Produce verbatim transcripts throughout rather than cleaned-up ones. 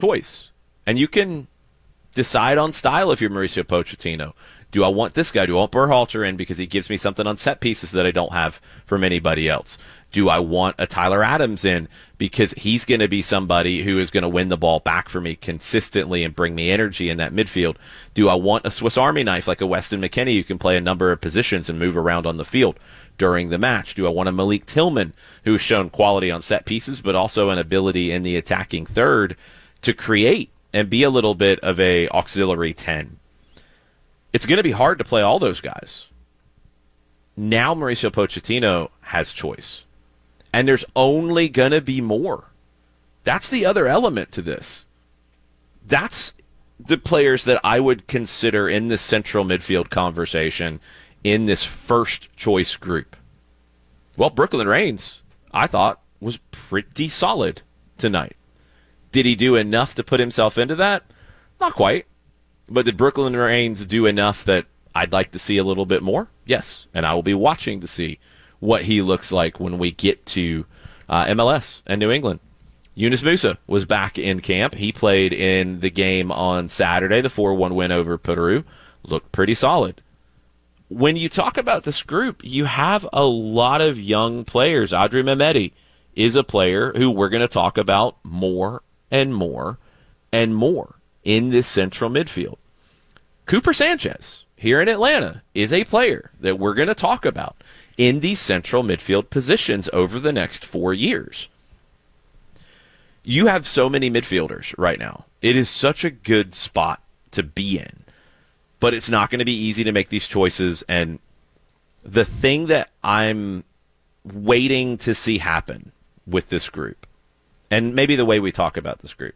choice. And you can decide on style if you're Mauricio Pochettino. Do I want this guy? Do I want Berhalter in because he gives me something on set pieces that I don't have from anybody else? Do I want a Tyler Adams in because he's going to be somebody who is going to win the ball back for me consistently and bring me energy in that midfield? Do I want a Swiss Army knife like a Weston McKennie who can play a number of positions and move around on the field during the match? Do I want a Malik Tillman who has shown quality on set pieces but also an ability in the attacking third to create and be a little bit of a auxiliary ten? It's going to be hard to play all those guys. Now Mauricio Pochettino has choice. And there's only going to be more. That's the other element to this. That's the players that I would consider in this central midfield conversation in this first choice group. Well, Brooklyn Reigns, I thought, was pretty solid tonight. Did he do enough to put himself into that? Not quite. But did Brooklyn Reigns do enough that I'd like to see a little bit more? Yes. And I will be watching to see what he looks like when we get to uh, M L S and New England. Yunus Musa was back in camp. He played in the game on Saturday, the four one win over Peru. Looked pretty solid. When you talk about this group, you have a lot of young players. Adri Mehmeti is a player who we're going to talk about more and more and more in this central midfield. Cooper Sanchez here in Atlanta is a player that we're going to talk about in these central midfield positions over the next four years. You have so many midfielders right now. It is such a good spot to be in. But it's not going to be easy to make these choices. And the thing that I'm waiting to see happen with this group, and maybe the way we talk about this group,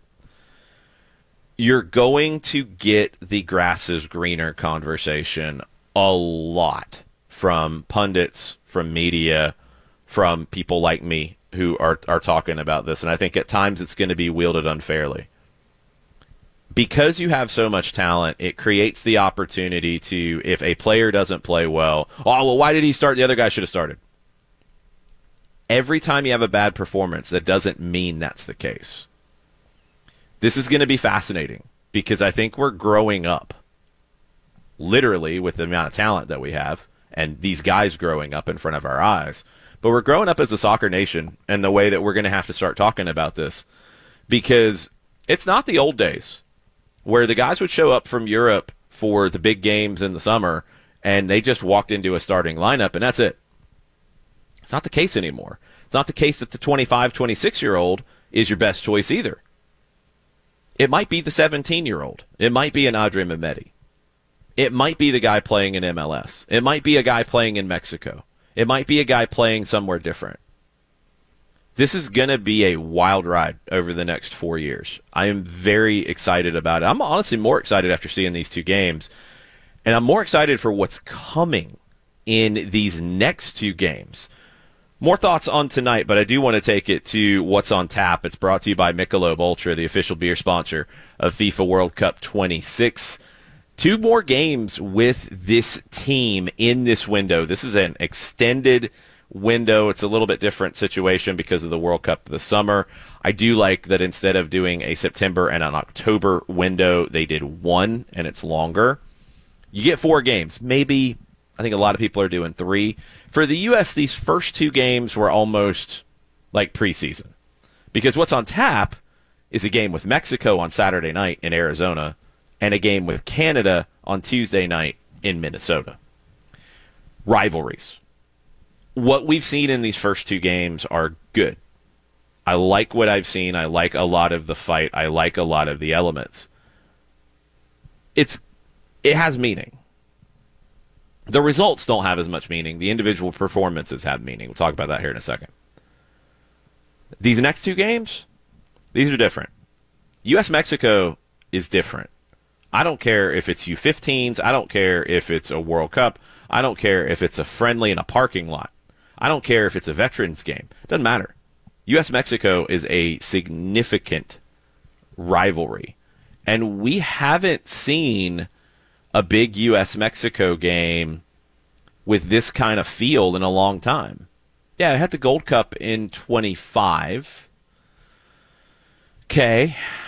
you're going to get the grass is greener conversation a lot from pundits, from media, from people like me who are are talking about this. And I think at times it's going to be wielded unfairly. Because you have so much talent, it creates the opportunity to, if a player doesn't play well, oh, well, why did he start? The other guy should have started. Every time you have a bad performance, that doesn't mean that's the case. This is going to be fascinating because I think we're growing up, literally, with the amount of talent that we have and these guys growing up in front of our eyes. But we're growing up as a soccer nation in the way that we're going to have to start talking about this because it's not the old days where the guys would show up from Europe for the big games in the summer and they just walked into a starting lineup and that's it. It's not the case anymore. It's not the case that the twenty-five, twenty-six-year-old is your best choice either. It might be the seventeen-year-old. It might be an Adri Mehmeti. It might be the guy playing in M L S. It might be a guy playing in Mexico. It might be a guy playing somewhere different. This is going to be a wild ride over the next four years. I am very excited about it. I'm honestly more excited after seeing these two games, and I'm more excited for what's coming in these next two games. More thoughts on tonight, but I do want to take it to what's on tap. It's brought to you by Michelob Ultra, the official beer sponsor of FIFA World Cup twenty-six. Two more games with this team in this window. This is an extended window. It's a little bit different situation because of the World Cup this summer. I do like that instead of doing a September and an October window, they did one, and it's longer. You get four games. Maybe, I think a lot of people are doing three. For the U S, these first two games were almost like preseason. Because what's on tap is a game with Mexico on Saturday night in Arizona and a game with Canada on Tuesday night in Minnesota. Rivalries. What we've seen in these first two games are good. I like what I've seen. I like a lot of the fight. I like a lot of the elements. It's it has meaning. The results don't have as much meaning. The individual performances have meaning. We'll talk about that here in a second. These next two games, these are different. U S Mexico is different. I don't care if it's U fifteens. I don't care if it's a World Cup. I don't care if it's a friendly in a parking lot. I don't care if it's a veterans game. It doesn't matter. U S Mexico is a significant rivalry. And we haven't seen a big U S Mexico game with this kind of feel in a long time. Yeah, I had the Gold Cup in twenty-five. Okay.